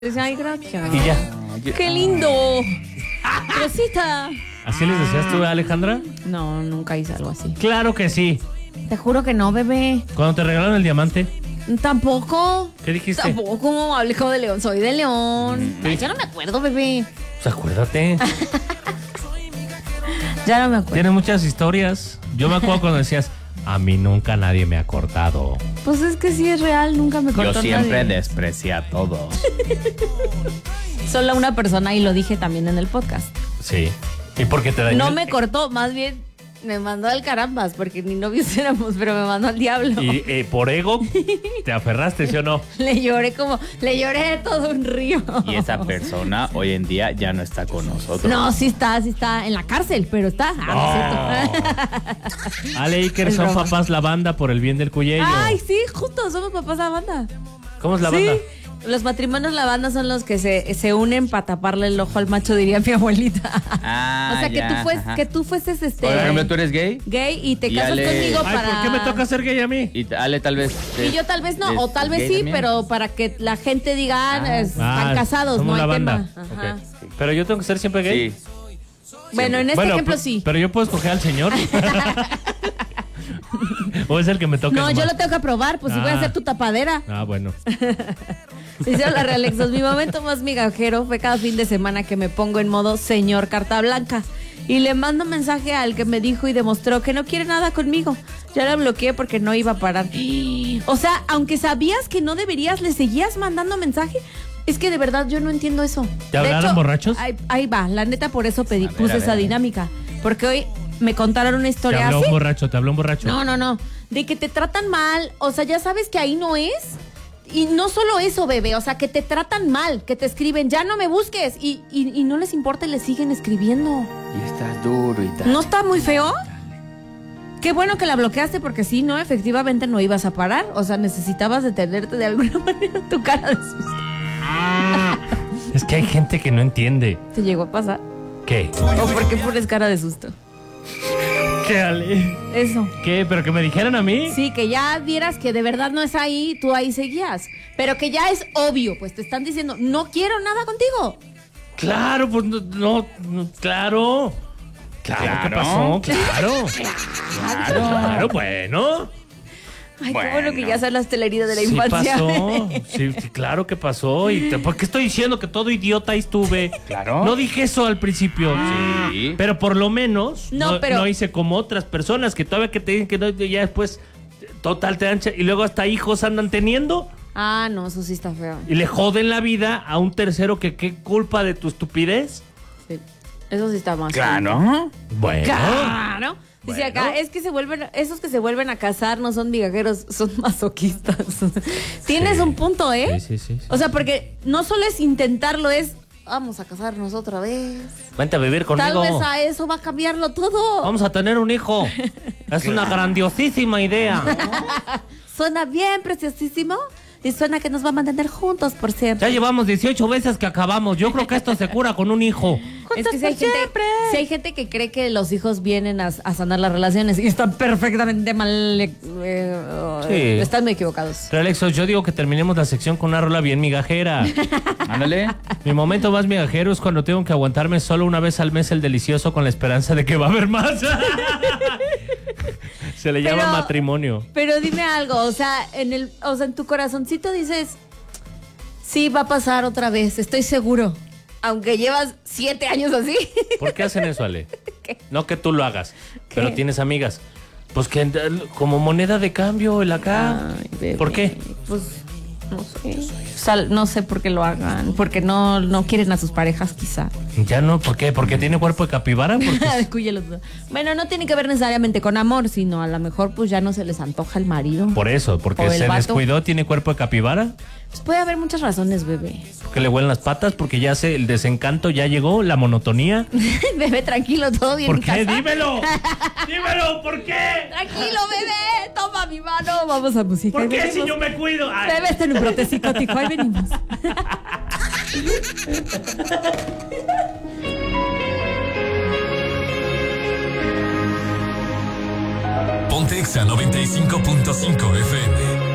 Ay, gracias. Y ya. ¡Qué lindo! Rosita. ¿Así les decías tú, Alejandra? No, nunca hice algo así. Claro que sí. Te juro que no, bebé. Cuando te regalaron el diamante, Tampoco. ¿qué dijiste? Tampoco. Hablé como de León. Soy de León. Sí. Ay, ya no me acuerdo, bebé. Pues acuérdate. Ya no me acuerdo. Tiene muchas historias. Yo me acuerdo cuando decías, a mí nunca nadie me ha cortado. Pues es que sí es real. Nunca me cortó Yo siempre nadie. desprecié a todos. Solo una persona y lo dije también en el podcast. Sí. ¿Y por qué te dañó? No me cortó, más bien me mandó al carambas porque ni novios éramos, pero me mandó al diablo. Y por ego, te aferraste, ¿sí o no? Le lloré todo un río. Y esa persona hoy en día ya no está con nosotros. No, sí está en la cárcel, pero está. No es cierto. Ale Iker, Es son broma. papás la banda por el bien del cuyello. Ay, sí, justo, somos papás de la banda. ¿Cómo es la Sí, banda? los matrimonios la banda son los que se unen para taparle el ojo al macho, diría mi abuelita. Ah, o sea, ya, ajá. que tú fueses Por ejemplo, ¿tú eres gay? gay y te Y casas Ale- conmigo Ay, para... ¿por qué me toca ser gay a mí? Y Ale tal vez... Y yo tal vez no, o tal vez gay sí, también. pero para que la gente diga, están casados, somos no hay la tema. banda. Ajá. Ok. Pero yo tengo que ser siempre gay. Sí. Bueno, en este ejemplo sí. Pero yo puedo escoger al señor. ¿O es el que me toca? No, yo nomás? lo tengo que aprobar, pues si voy a Ah. hacer tu tapadera. Ah, bueno. Dice la Realexos, mi momento más migajero fue cada fin de semana que me pongo en modo señor carta blanca y le mando mensaje al que me dijo y demostró que no quiere nada conmigo. Ya la bloqueé porque no iba a parar. O sea, aunque sabías que no deberías, ¿le seguías mandando mensaje? Es que de verdad yo no entiendo eso. ¿Te De hablaron hecho, borrachos? Ahí va, la neta por eso puse a ver, esa a ver. dinámica. Porque hoy me contaron una Te historia habló así. un borracho, te habló un borracho. No. De que te tratan mal. O sea, ya sabes que ahí no es. Y no solo eso, bebé. O sea, que te tratan mal. Que te escriben, ya no me busques. Y no les importa y le siguen escribiendo. Y estás duro y tal. ¿No está muy feo? Qué bueno que la bloqueaste porque sí, ¿no? Efectivamente no ibas a parar. O sea, necesitabas detenerte de alguna manera tu cara de susto. Es que hay gente que no entiende. ¿Te llegó a pasar? ¿Qué? ¿O por qué pones cara de susto? ¿Qué, Ale? Eso. ¿Qué? ¿Pero que me dijeran a mí? Sí, que ya vieras que de verdad no es ahí, tú ahí seguías. Pero que ya es obvio, pues te están diciendo, no quiero nada contigo. Claro, pues no, claro. Claro, ¿qué pasó? Claro, bueno. Ay, Bueno. qué bueno que ya sanaste la herida de la Sí infancia. pasó. Sí, claro que pasó. ¿Por qué estoy diciendo que todo idiota ahí estuve? Claro. No dije eso al principio. Sí. Pero por lo menos pero- no hice como otras personas que todavía que te dicen que no, ya después total te dan y luego hasta hijos andan teniendo Ah, no, eso sí está feo. y le joden la vida a un tercero que qué culpa de tu estupidez. Sí. Eso sí está más feo. Claro. Bueno. Claro. Dice Bueno. acá, es que esos que se vuelven a casar no son migajeros, son masoquistas. Tienes un punto, ¿eh? Sí. O sea, porque no solo es intentarlo, es vamos a casarnos otra vez. Vente a vivir Tal conmigo. vez a eso va a cambiarlo todo. Vamos a tener un hijo. Es una grandiosísima idea. Suena bien, preciosísimo. Y suena que nos va a mantener juntos por siempre. Ya llevamos 18 veces que acabamos. Yo creo que esto se cura con un hijo. Es que si hay gente que cree que los hijos vienen a sanar las relaciones y están perfectamente mal. Sí. Están muy equivocados. Realexos, yo digo que terminemos la sección con una rola bien migajera. Ándale. Mi momento más migajero es cuando tengo que aguantarme solo una vez al mes el delicioso con la esperanza de que va a haber más. Se le llama Pero- matrimonio. Pero dime algo, o sea, en tu corazoncito dices, sí, va a pasar otra vez, estoy seguro. Aunque llevas 7 años así. ¿Por qué hacen eso, Ale? ¿Qué? No que tú lo hagas, ¿Qué? pero tienes amigas. Pues que como moneda de cambio el acá. Ay, bebé. ¿Por qué? Pues no sé. No sé por qué lo hagan. Porque no quieren a sus parejas, quizá. Ya no, ¿por qué? ¿Porque tiene cuerpo de capibara? Porque Cúyelos. Bueno, no tiene que ver necesariamente con amor, sino a lo mejor pues ya no se les antoja el marido. por eso, O porque el se vato. descuidó, tiene cuerpo de capibara. Pues puede haber muchas razones, bebé. Porque le huelen las patas, porque ya el desencanto ya llegó, la monotonía. Bebé, tranquilo, todo bien. ¿Por en qué? casa. Dímelo. Dímelo, ¿por qué? Tranquilo, bebé. Toma mi mano. Vamos a música. ¿Por Ahí qué si venimos. yo me cuido? Ay. Bebé está en un protesicótico. Ahí venimos. Ponte Exa 95.5 FM.